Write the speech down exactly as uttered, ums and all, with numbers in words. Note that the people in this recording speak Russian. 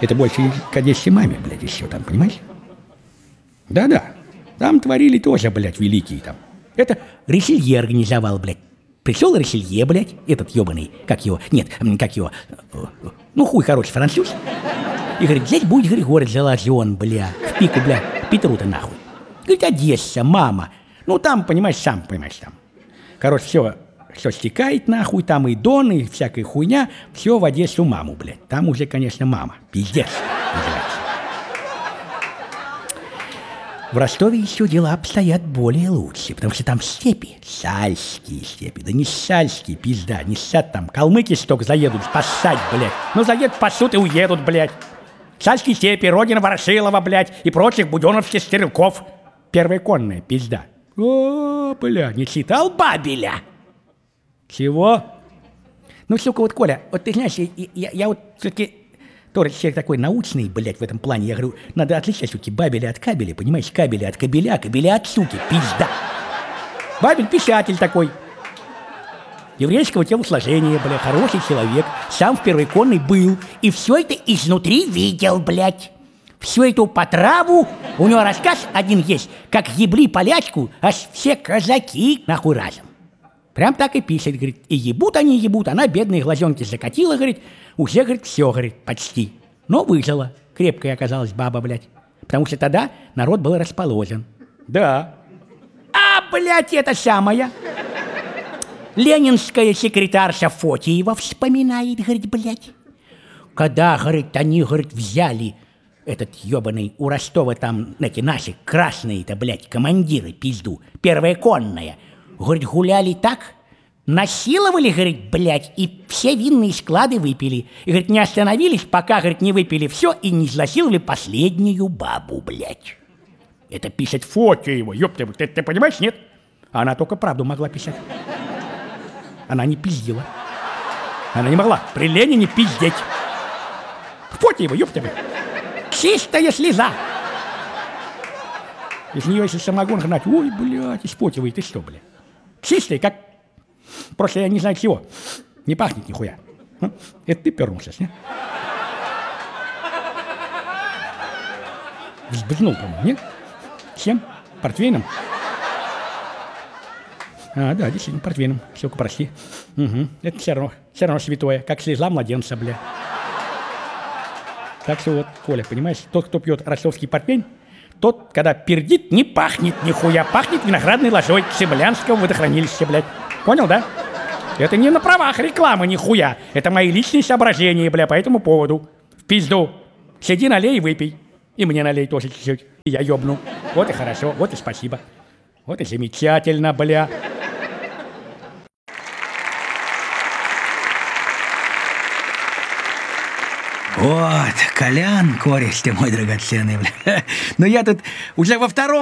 Это больше к Одессе маме, блядь, еще там, понимаешь? Да-да. Там творили тоже, блядь, великие там. Это Ришелье организовал, блядь. Пришел Ришелье, блядь, этот ебаный, как его, нет, как его, ну хуй хороший француз. И говорит, здесь будет Григорий Залазен, бля, в пику, бля, Петру-то нахуй. Говорит, Одесса, мама. Ну там, понимаешь, сам понимаешь, там. Короче, все, все стекает нахуй, там и Дон, и всякая хуйня, все в Одессу маму, блядь. Там уже, конечно, мама, пиздец называется. В Ростове еще дела обстоят более лучше, потому что там степи, сальские степи, да не сальские, пизда, не сад там, калмыки столько заедут спасать, блядь, ну заедут, пасут и уедут, блядь. Сальские степи, родина Ворошилова, блядь, и прочих буденовских стрелков. Первая конная, пизда. О, бля, не читал Бабеля? Чего? Ну, сука, вот, Коля, вот ты знаешь, я, я, я вот все-таки... Тоже человек такой научный, блядь, в этом плане. Я говорю, надо отличать, суки, Бабеля от кабеля, понимаешь? Кабеля от кабеля, кабеля от суки, пизда. Бабель писатель такой. Еврейского телосложения, бля, хороший человек. Сам в первой конной был. И все это изнутри видел, блядь. Всю эту потраву, у него рассказ один есть, как ебли полячку, аж все казаки нахуй разом. Прям так и пишет, говорит, и ебут они, ебут, она бедные глазенки закатила, говорит, уже, говорит, все, говорит, почти. Но выжила, крепкая оказалась баба, блядь, потому что тогда народ был расположен. Да. А, блядь, это самая ленинская секретарша Фотиева вспоминает, говорит, блядь, когда, говорит, они, говорит, взяли этот ебаный у Ростова там, эти наши красные-то, блядь, командиры, пизду, первая конная, говорит, гуляли так, насиловали, говорит, блядь, и все винные склады выпили. И, говорит, не остановились, пока, говорит, не выпили все и не изнасиловали последнюю бабу, блядь. Это пишет Фотиева, ёпта, ты, ты понимаешь, нет? Она только правду могла писать. Она не пиздила. Она не могла при Ленине пиздеть. Фотиева, ёпта, чистая слеза. Из нее, если самогон гнать, ой, блядь, испотивай, ты что, блядь? Чистая, как... Просто я не знаю чего. Не пахнет нихуя. Ну, это ты пернул сейчас, не? Взбызнул, по-моему, нет? Чем? Портвейном? А, да, действительно, портвейном. Сука, прости. Угу. Это все равно, все равно святое. Как слеза младенца, бля. Так что вот, Коля, понимаешь, тот, кто пьет ростовский портвейн, тот, когда пердит, не пахнет нихуя. Пахнет виноградной лозой Цимлянского водохранилища, блядь. Понял, да? Это не на правах рекламы нихуя. Это мои личные соображения, бля, по этому поводу. В пизду. Сиди, налей и выпей. И мне налей тоже чуть-чуть. И я ёбну. Вот и хорошо, вот и спасибо. Вот и замечательно, бля. Вот, Колян, кореш ты мой драгоценный, бля. Но я тут уже во втором